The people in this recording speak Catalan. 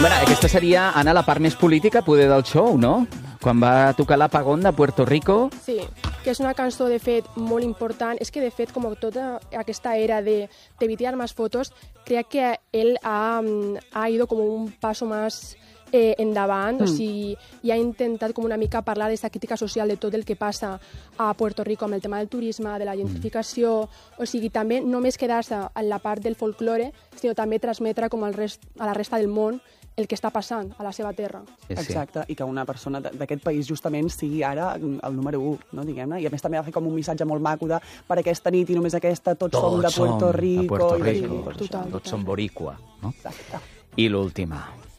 Bueno, aquesta seria, Anna, la part més política, poder, del show, no? Quan va tocar l'apagón de Puerto Rico. Sí, que és una cançó, de fet, molt important. És que, de fet, com tota aquesta era de evitar más fotos, crec que ell ha ido como un paso más endavant, o sigui, i ha intentat com una mica parlar d'aquesta crítica social de tot el que passa a Puerto Rico amb el tema del turisme, de la gentrificació, o sigui, també no només quedar-se en la part del folklore, sinó també transmetre com a la resta del món el que està passant a la seva terra. Sí. Exacte, i que una persona d'aquest país justament sigui ara el número 1, no, diguem-ne, i a més també va fer com un missatge molt maco de per aquesta nit i només aquesta, tots som de Puerto Rico. Tots som boricua, no? Exacte. I l'última.